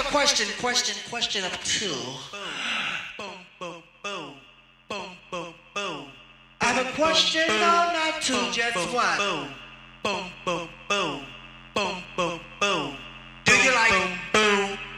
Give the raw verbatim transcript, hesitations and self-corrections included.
a question, question, question of two. I have a question, no, not two, just one.